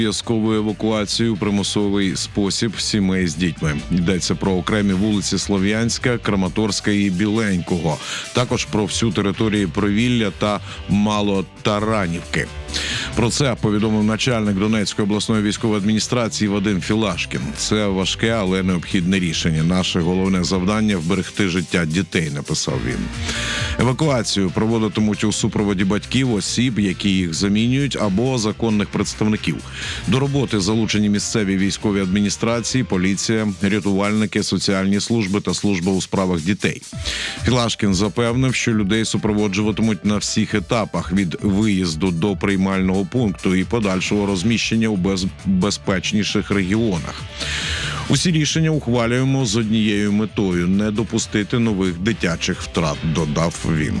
Обов'язкову евакуацію у примусовий спосіб сімей з дітьми. Йдеться про окремі вулиці Слов'янська, Краматорська і Біленького. Також про всю територію Провілля та Малотаранівки. Про це повідомив начальник Донецької обласної військової адміністрації Вадим Філашкін. Це важке, але необхідне рішення. Наше головне завдання – вберегти життя дітей, написав він. Евакуацію проводитимуть у супроводі батьків, осіб, які їх замінюють, або законних представників. До роботи залучені місцеві військові адміністрації, поліція, рятувальники, соціальні служби та служба у справах дітей. Філашкін запевнив, що людей супроводжуватимуть на всіх етапах – від виїзду до приймального пункту і подальшого розміщення у безпечніших регіонах. Усі рішення ухвалюємо з однією метою – не допустити нових дитячих втрат, додав він.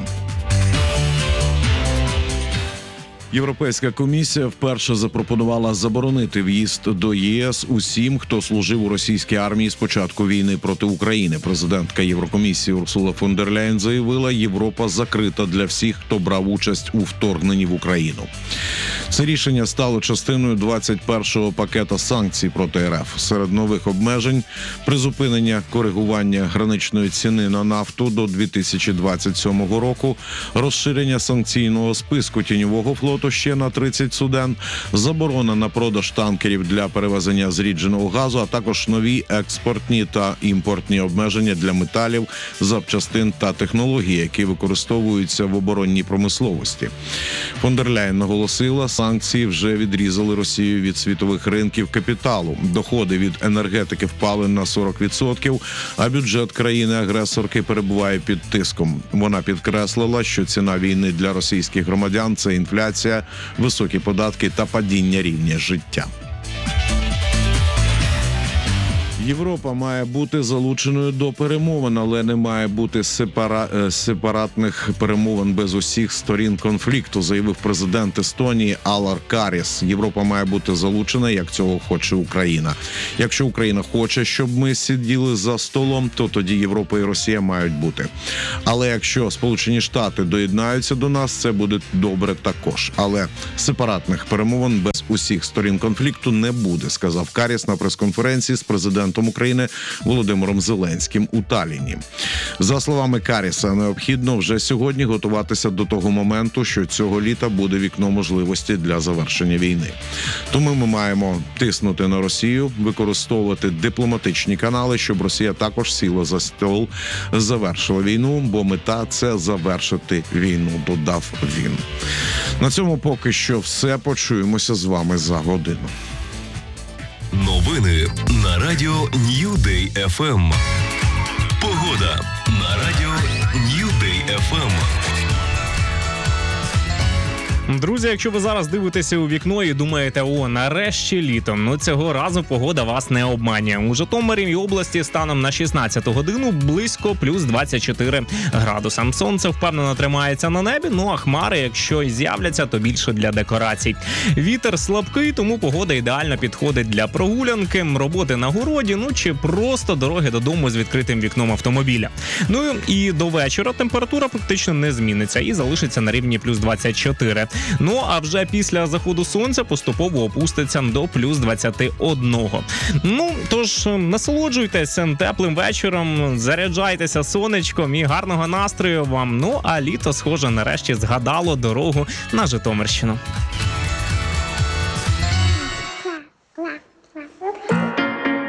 Європейська комісія вперше запропонувала заборонити в'їзд до ЄС усім, хто служив у російській армії з початку війни проти України. Президентка Єврокомісії Урсула фон дер Ляєн заявила, Європа закрита для всіх, хто брав участь у вторгненні в Україну. Це рішення стало частиною 21-го пакета санкцій проти РФ. Серед нових обмежень – призупинення коригування граничної ціни на нафту до 2027 року, розширення санкційного списку тіньового флоту ще на 30 суден, заборона на продаж танкерів для перевезення зрідженого газу, а також нові експортні та імпортні обмеження для металів, запчастин та технологій, які використовуються в оборонній промисловості. Фон дер Ляєн наголосила, санкції вже відрізали Росію від світових ринків капіталу. Доходи від енергетики впали на 40%, а бюджет країни-агресорки перебуває під тиском. Вона підкреслила, що ціна війни для російських громадян – це інфляція, високі податки та падіння рівня життя. Європа має бути залученою до перемовин, але не має бути сепаратних перемовин без усіх сторін конфлікту, заявив президент Естонії Алар Каріс. Європа має бути залучена, як цього хоче Україна. Якщо Україна хоче, щоб ми сиділи за столом, то тоді Європа і Росія мають бути. Але якщо Сполучені Штати доєднаються до нас, це буде добре також. Але сепаратних перемовин без усіх сторін конфлікту не буде, сказав Каріс на прес-конференції з президентом України Володимиром Зеленським у Талліні. За словами Каріса, необхідно вже сьогодні готуватися до того моменту, що цього літа буде вікно можливості для завершення війни. Тому ми маємо тиснути на Росію, використовувати дипломатичні канали, щоб Росія також сіла за стіл, завершила війну, бо мета – це завершити війну, додав він. На цьому поки що все. Почуємося з вами за годину. Новини на радіо New Day FM. Погода на радіо New Day FM. Друзі, якщо ви зараз дивитеся у вікно і думаєте, нарешті літо, цього разу погода вас не обманює. У Житомирі і області станом на 16 годину близько плюс 24 градуса. Сонце впевнено тримається на небі, а хмари, якщо й з'являться, то більше для декорацій. Вітер слабкий, тому погода ідеально підходить для прогулянки, роботи на городі, чи просто дороги додому з відкритим вікном автомобіля. І до вечора температура практично не зміниться і залишиться на рівні плюс 24. А вже після заходу сонця поступово опуститься до плюс 21. Тож насолоджуйтеся теплим вечором, заряджайтеся сонечком і гарного настрою вам. А літо, схоже, нарешті згадало дорогу на Житомирщину.